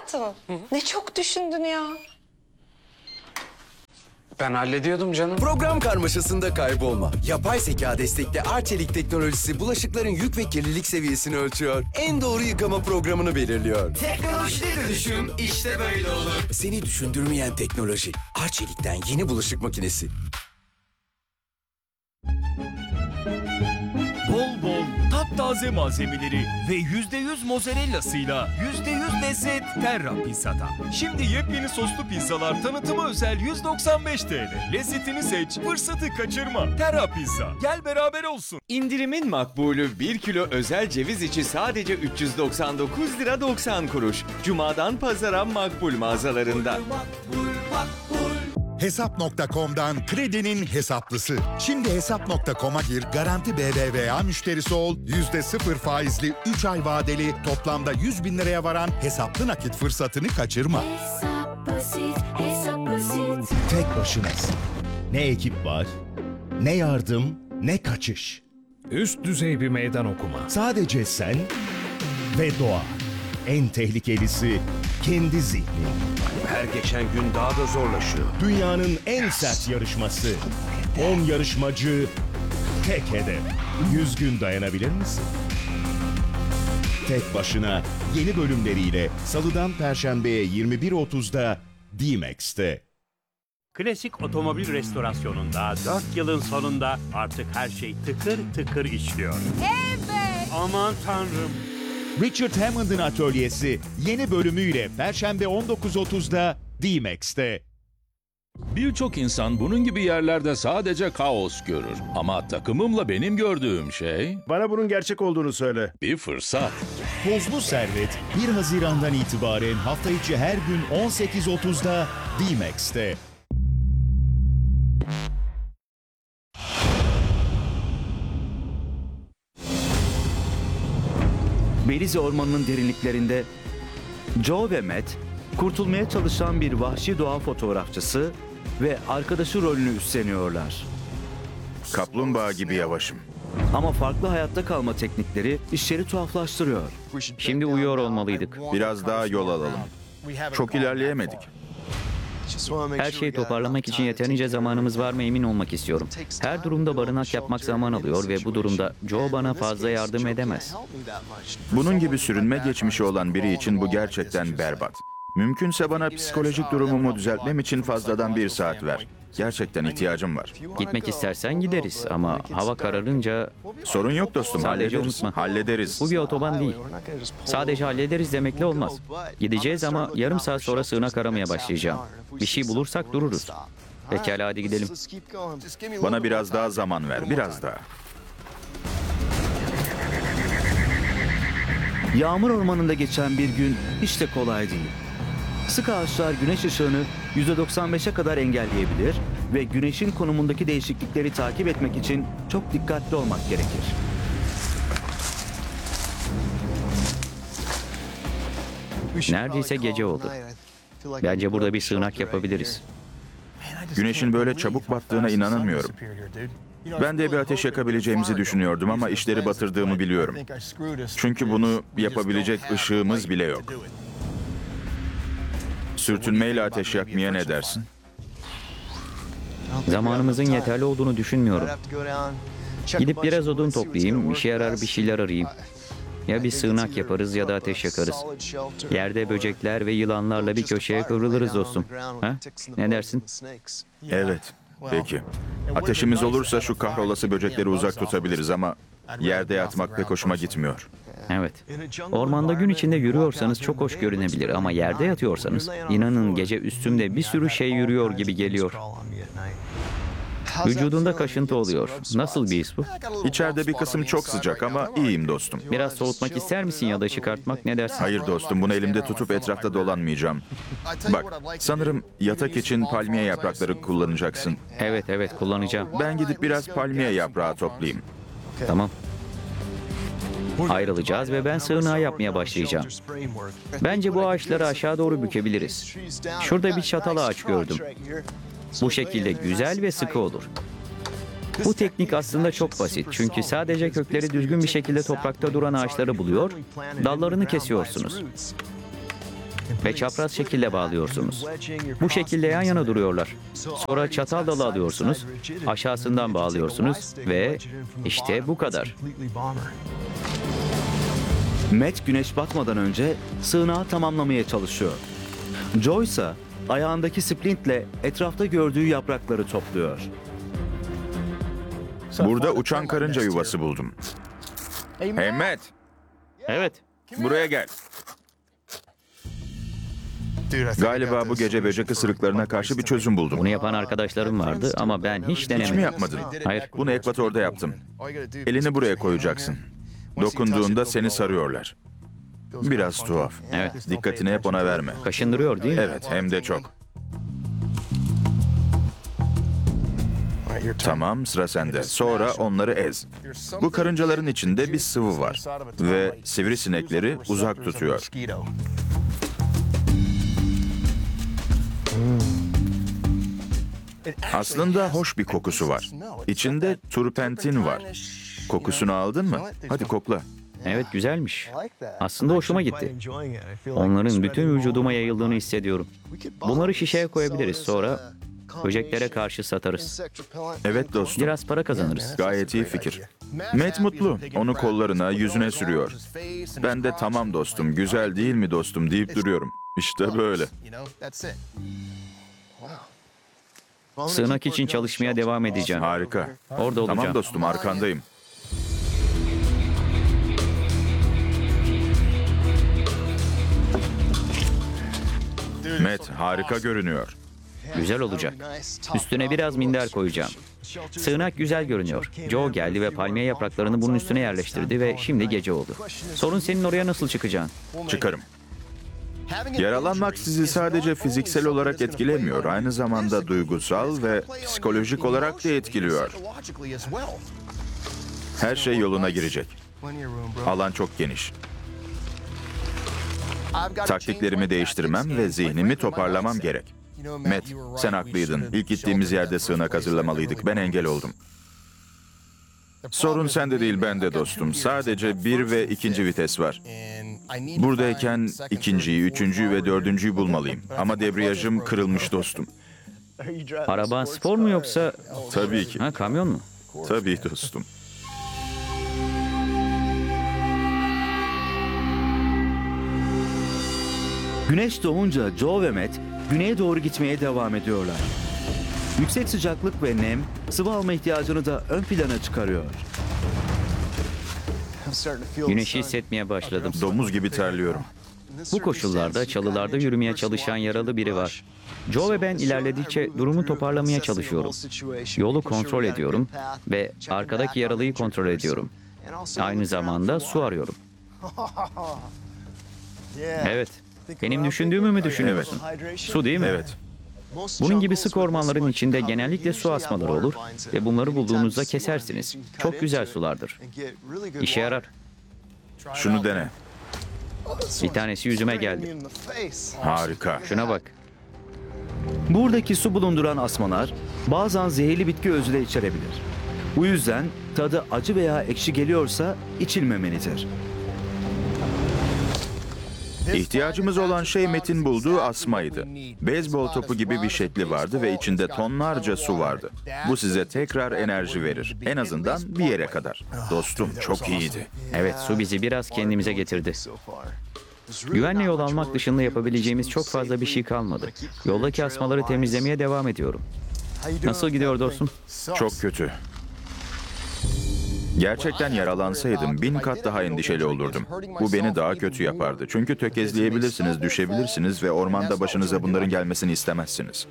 Hayatım, ne çok düşündün ya. Ben hallediyordum canım. Program karmaşasında kaybolma. Yapay zeka destekli Arçelik teknolojisi bulaşıkların yük ve kirlilik seviyesini ölçüyor. En doğru yıkama programını belirliyor. Teknolojide dönüşüm işte böyle olur. Seni düşündürmeyen teknoloji. Arçelik'ten yeni bulaşık makinesi. Bol bol taptaze malzemeleri ve %100 mozzarellasıyla %100 lezzet Terra Pizza'da. Şimdi yepyeni soslu pizzalar tanıtıma özel 195 TL. Lezzetini seç, fırsatı kaçırma. Terra Pizza. Gel beraber olsun. İndirimin makbulü 1 kilo özel ceviz içi sadece 399 lira 90 kuruş. Cuma'dan pazara makbul mağazalarında. Hesap.com'dan kredinin hesaplısı. Şimdi Hesap.com'a gir, garanti BBVA müşterisi ol, %0 faizli 3 ay vadeli toplamda 100 bin liraya varan hesaplı nakit fırsatını kaçırma. Hesap basit, hesap basit. Tek başınasın. Ne ekip var, ne yardım, ne kaçış. Üst düzey bir meydan okuma. Sadece sen ve doğa. En tehlikelisi kendi zihnin. Her geçen gün daha da zorlaşıyor. Dünyanın en sert yarışması. 10 yarışmacı, tek hedef. 100 gün dayanabilir misin? Tek başına yeni bölümleriyle Salıdan Perşembe'ye 21.30'da D-Max'te. Klasik otomobil restorasyonunda 4 yılın sonunda artık her şey tıkır tıkır işliyor. Evet! Aman tanrım! Richard Hammond'ın atölyesi yeni bölümüyle Perşembe 19.30'da D-Max'te. Birçok insan bunun gibi yerlerde sadece kaos görür. Ama takımımla benim gördüğüm şey... Bana bunun gerçek olduğunu söyle. Bir fırsat. Tozlu Servet 1 Haziran'dan itibaren hafta içi her gün 18.30'da D-Max'te. Belize ormanının derinliklerinde Joe ve Matt kurtulmaya çalışan bir vahşi doğa fotoğrafçısı ve arkadaşı rolünü üstleniyorlar. Kaplumbağa gibi yavaşım. Ama farklı hayatta kalma teknikleri işleri tuhaflaştırıyor. Şimdi uyuyor olmalıydık. Biraz daha yol alalım. Çok ilerleyemedik. Her şeyi toparlamak için yeterince zamanımız var mı emin olmak istiyorum. Her durumda barınak yapmak zaman alıyor ve bu durumda Joe bana fazla yardım edemez. Bunun gibi sürünme geçmişi olan biri için bu gerçekten berbat. Mümkünse bana psikolojik durumumu düzeltmem için fazladan 1 saat ver. Gerçekten ihtiyacım var. Gitmek istersen gideriz ama hava kararınca... Sorun yok dostum, Sadece hallederiz. unutma. Hallederiz. Bu bir otoban değil. Sadece hallederiz demekle olmaz. Gideceğiz ama yarım saat sonra sığınak aramaya başlayacağım. Bir şey bulursak dururuz. Pekala hadi gidelim. Bana biraz daha zaman ver, biraz daha. Yağmur ormanında geçen bir gün hiç de kolay değil. Sık ağaçlar güneş ışığını %95'e kadar engelleyebilir ve güneşin konumundaki değişiklikleri takip etmek için çok dikkatli olmak gerekir. Neredeyse gece oldu. Bence burada bir sığınak yapabiliriz. Güneşin böyle çabuk battığına inanamıyorum. Ben de bir ateş yakabileceğimizi düşünüyordum ama işleri batırdığımı biliyorum. Çünkü bunu yapabilecek ışığımız bile yok. Sürtünmeyle ateş yakmaya ne dersin? Zamanımızın yeterli olduğunu düşünmüyorum. Gidip biraz odun toplayayım, işe yarar bir şeyler arayayım. Ya bir sığınak yaparız ya da ateş yakarız. Yerde böcekler ve yılanlarla bir köşeye kıvrılırız dostum. Ha? Ne dersin? Evet, peki. Ateşimiz olursa şu kahrolası böcekleri uzak tutabiliriz ama yerde yatmak pek hoşuma gitmiyor. Evet. Ormanda gün içinde yürüyorsanız çok hoş görünebilir ama yerde yatıyorsanız inanın gece üstümde bir sürü şey yürüyor gibi geliyor. Vücudunda kaşıntı oluyor. Nasıl bir his bu? İçeride bir kısım çok sıcak ama iyiyim dostum. Biraz soğutmak ister misin ya da çıkartmak ne dersin? Hayır dostum, bunu elimde tutup etrafta dolanmayacağım. Bak, sanırım yatak için palmiye yaprakları kullanacaksın. Evet kullanacağım. Ben gidip biraz palmiye yaprağı toplayayım. Tamam. Ayrılacağız ve ben sığınağı yapmaya başlayacağım. Bence bu ağaçları aşağı doğru bükebiliriz. Şurada bir çatal ağaç gördüm. Bu şekilde güzel ve sıkı olur. Bu teknik aslında çok basit çünkü sadece kökleri düzgün bir şekilde toprakta duran ağaçları buluyor, dallarını kesiyorsunuz. ve çapraz şekilde bağlıyorsunuz. Bu şekilde yan yana duruyorlar. Sonra çatal dalı alıyorsunuz, aşağısından bağlıyorsunuz ve işte bu kadar. Matt güneş batmadan önce sığınağı tamamlamaya çalışıyor. Joe ise ayağındaki splintle etrafta gördüğü yaprakları topluyor. Burada uçan karınca yuvası buldum. Hey Matt, Evet, buraya gel. Galiba bu gece böcek ısırıklarına karşı bir çözüm buldum. bunu yapan arkadaşlarım vardı ama ben hiç Hiç denemedim. mi yapmadın? Hayır. Bunu ekvatorda yaptım. Elini buraya koyacaksın. Dokunduğunda seni sarıyorlar. Biraz tuhaf. Evet. Dikkatini hep ona verme. Kaşındırıyor değil mi? Evet, hem de çok. Tamam, sıra sende. Sonra onları ez. Bu karıncaların içinde bir sıvı var ve sivrisinekleri uzak tutuyor. Aslında hoş bir kokusu var. İçinde turpentin var. Kokusunu aldın mı? Hadi kokla. Evet, güzelmiş. Aslında hoşuma gitti. Onların bütün vücuduma yayıldığını hissediyorum. Bunları şişeye koyabiliriz, sonra böceklere karşı satarız. Evet dostum. Biraz para kazanırız. Gayet iyi fikir. Matt mutlu. Onu kollarına, yüzüne sürüyor. Ben de tamam dostum, güzel değil mi dostum deyip duruyorum. İşte böyle. Sığınak için çalışmaya devam edeceğim. Harika. Orada olacağım. Tamam dostum, arkandayım. Matt harika görünüyor. Güzel olacak. Üstüne biraz minder koyacağım. Sığınak güzel görünüyor. Joe geldi ve palmiye yapraklarını bunun üstüne yerleştirdi ve şimdi gece oldu. Sorun senin oraya nasıl çıkacağın. Çıkarım. Yaralanmak sizi sadece fiziksel olarak etkilemiyor. Aynı zamanda duygusal ve psikolojik olarak da etkiliyor. Her şey yoluna girecek. Alan çok geniş. Taktiklerimi değiştirmem ve zihnimi toparlamam gerek. Matt, sen haklıydın. İlk gittiğimiz yerde sığınak hazırlamalıydık. Ben engel oldum. Sorun sende değil, bende dostum. Sadece 1 ve 2. vites var. Buradayken 2.'yi, 3.'yü ve 4.'yü bulmalıyım. Ama debriyajım kırılmış dostum. Araban spor mu yoksa... Tabii ki. Ha, kamyon mu? Tabii dostum. Güneş doğunca Joe ve Matt güneye doğru gitmeye devam ediyorlar. Yüksek sıcaklık ve nem sıvı alma ihtiyacını da ön plana çıkarıyor. Güneşi hissetmeye başladım. Domuz gibi terliyorum. Bu koşullarda çalılarda yürümeye çalışan yaralı biri var. Joe ve ben ilerledikçe durumu toparlamaya çalışıyorum. Yolu kontrol ediyorum ve arkadaki yaralıyı kontrol ediyorum. Aynı zamanda su arıyorum. Evet. Benim düşündüğümü mü düşünüyorsun? Su değil mi? Evet. Bunun gibi sık ormanların içinde genellikle su asmaları olur ve bunları bulduğunuzda kesersiniz. Çok güzel sulardır. İşe yarar. Şunu dene. Bir tanesi yüzüme geldi. Harika. Şuna bak. Buradaki su bulunduran asmalar bazen zehirli bitki özü de içerebilir. Bu yüzden tadı acı veya ekşi geliyorsa içilmemelidir. İhtiyacımız olan şey Matt'in bulduğu asmaydı. Beyzbol topu gibi bir şekli vardı ve içinde tonlarca su vardı. Bu size tekrar enerji verir. En azından bir yere kadar. Dostum, çok iyiydi. Evet, su bizi biraz kendimize getirdi. Güvenle yol almak dışında yapabileceğimiz çok fazla bir şey kalmadı. Yoldaki asmaları temizlemeye devam ediyorum. Nasıl gidiyor dostum? Çok kötü. Gerçekten yaralansaydım 1000 kat daha endişeli olurdum. Bu beni daha kötü yapardı. Çünkü tökezleyebilirsiniz, düşebilirsiniz ve ormanda başınıza bunların gelmesini istemezsiniz.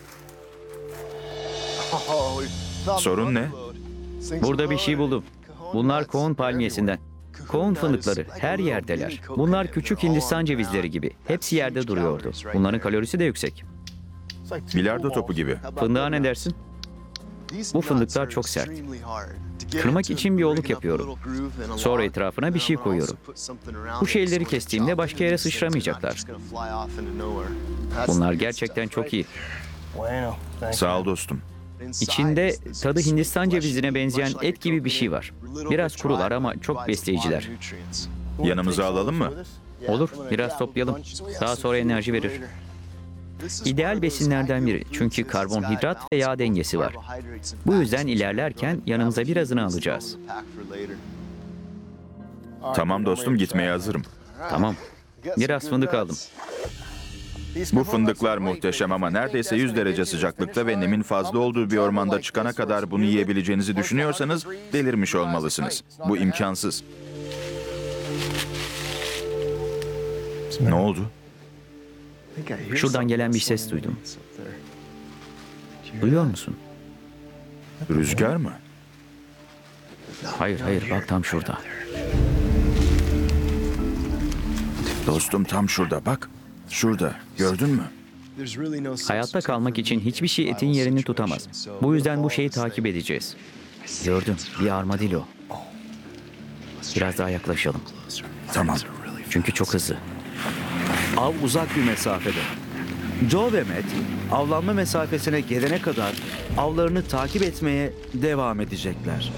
Sorun ne? Burada bir şey buldum. Bunlar koğun palmiyesinden. Koğun fındıkları her yerdeler. Bunlar küçük Hindistan cevizleri gibi. Hepsi yerde duruyordu. Bunların kalorisi de yüksek. Bilardo topu gibi. Fındığa ne dersin? Bu fındıklar çok sert. Kırmak için bir oluk yapıyorum. Sonra etrafına bir şey koyuyorum. Bu şeyleri kestiğimde başka yere sıçramayacaklar. Bunlar gerçekten çok iyi. Sağ ol dostum. İçinde tadı Hindistan cevizine benzeyen et gibi bir şey var. Biraz kurular ama çok besleyiciler. Yanımıza alalım mı? Olur, biraz toplayalım. Daha sonra enerji verir. İdeal besinlerden biri çünkü karbonhidrat ve yağ dengesi var. Bu yüzden ilerlerken yanımıza birazını alacağız. Tamam dostum, gitmeye hazırım. Tamam. Biraz fındık aldım. Bu fındıklar muhteşem ama neredeyse 100 derece sıcaklıkta ve nemin fazla olduğu bir ormanda çıkana kadar bunu yiyebileceğinizi düşünüyorsanız delirmiş olmalısınız. Bu imkansız. Ne oldu? Şuradan gelen bir ses duydum. Duyuyor musun? Rüzgar mı? Hayır, hayır, bak tam şurada. Dostum tam şurada bak. Şurada. Gördün mü? Hayatta kalmak için hiçbir şey etin yerini tutamaz. Bu yüzden bu şeyi takip edeceğiz. Gördüm, bir armadillo. Biraz daha yaklaşalım. Tamam. Çünkü çok hızlı. Av uzak bir mesafede. Joe ve Matt avlanma mesafesine gelene kadar avlarını takip etmeye devam edecekler.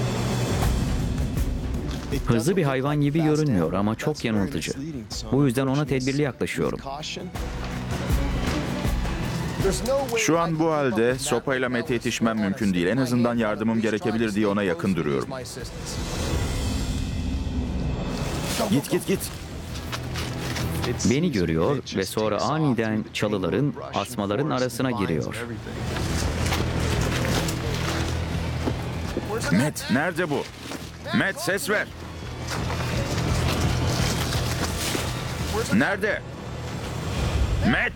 Hızlı bir hayvan gibi görünmüyor ama çok yanıltıcı. Bu yüzden ona tedbirli yaklaşıyorum. Şu an bu halde sopayla Matt'e yetişmem mümkün değil. En azından yardımım gerekebilir diye ona yakın duruyorum. Git. Beni görüyor ve sonra aniden çalıların, asmaların arasına giriyor. Matt, nerede bu? Matt, ses ver. Nerede? Matt!